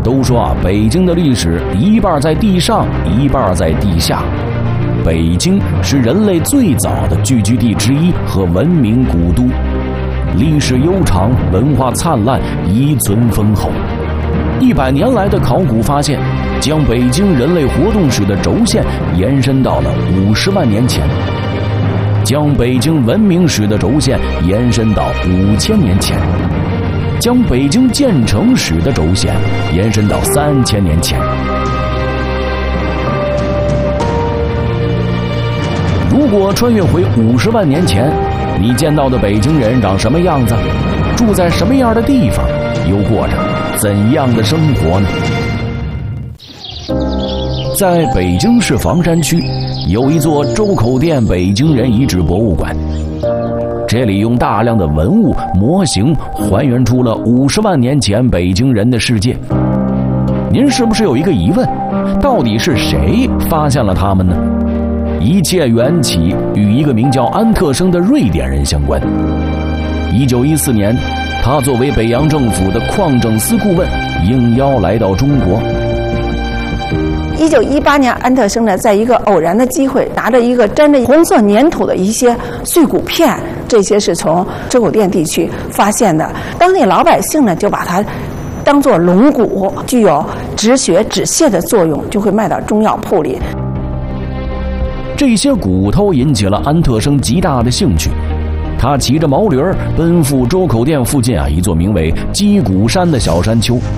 都说啊，北京的历史一半在地上，一半在地下。北京是人类最早的聚居地之一和文明古都，历史悠长，文化灿烂，遗存丰厚。100年来的考古发现，将北京人类活动史的轴线延伸到了50万年前，将北京文明史的轴线延伸到5000年前，将北京建成史的轴线延伸到3000年前。如果穿越回50万年前，你见到的北京人长什么样子？住在什么样的地方？又过着怎样的生活呢？在北京市房山区，有一座周口店北京人遗址博物馆。这里用大量的文物模型还原出了50万年前北京人的世界。您是不是有一个疑问？到底是谁发现了他们呢？一切缘起与一个名叫安特生的瑞典人相关。1914年，他作为北洋政府的矿政司顾问，应邀来到中国。 1918年，安特生呢，在一个偶然的机会，拿着一个沾着红色粘土的一些碎骨片，这些是从周口店地区发现的。当地老百姓呢，就把它当作龙骨，具有止血止泻的作用，就会卖到中药铺里。 这些骨头引起了安特生极大的兴趣，他骑着毛驴奔赴周口店附近一座名为鸡骨山的小山丘。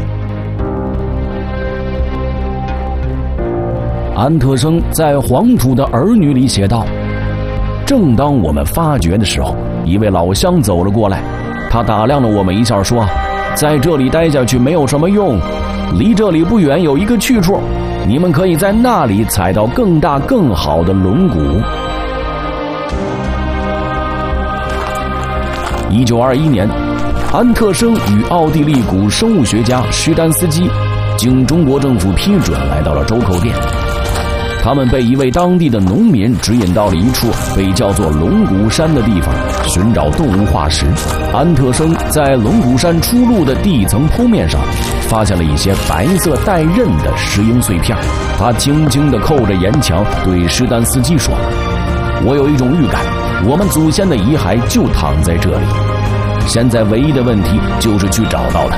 安特生在《黄土的儿女》里写道：正当我们发掘的时候，一位老乡走了过来，他打量了我们一下，说：在这里待下去没有什么用，离这里不远有一个去处，你们可以在那里采到更大更好的龙骨。1921年，安特生与奥地利古生物学家施丹斯基经中国政府批准来到了周口店。他们被一位当地的农民指引到了一处被叫做龙骨山的地方，寻找动物化石。安特生在龙骨山出路的地层剖面上发现了一些白色带刃的石英碎片，他轻轻地扣着岩墙，对施丹斯基说：我有一种预感，我们祖先的遗骸就躺在这里，现在唯一的问题就是去找到它。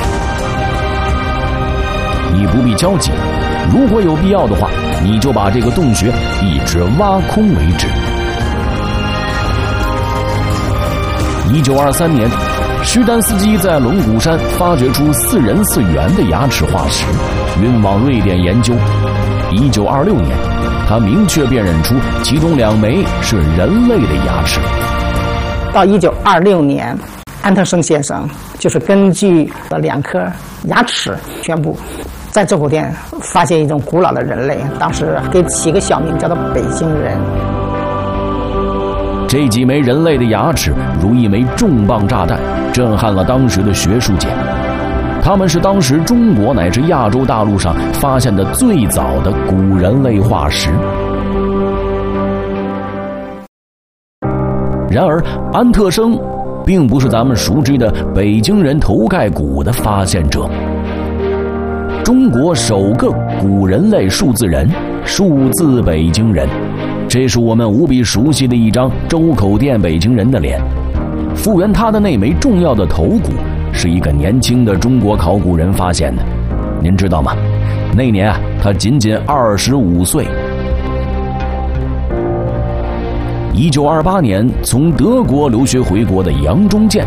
你不必焦急，如果有必要的话，你就把这个洞穴一直挖空为止。1923年，施丹斯基在龙骨山发掘出4人4猿的牙齿化石，运往瑞典研究。1926年，他明确辨认出其中2枚是人类的牙齿。 到1926年，安特生先生就是根据2颗牙齿宣布，在周口店发现一种古老的人类，当时给起个小名叫做北京人。 这几枚人类的牙齿如一枚重磅炸弹，震撼了当时的学术界。他们是当时中国乃至亚洲大陆上发现的最早的古人类化石。然而，安特生并不是咱们熟知的北京人头盖骨的发现者。中国首个古人类数字人，数字北京人，这是我们无比熟悉的一张周口店北京人的脸。复原他的那枚重要的头骨，是一个年轻的中国考古人发现的。您知道吗？那年他仅仅25岁。1928年从德国留学回国的杨忠建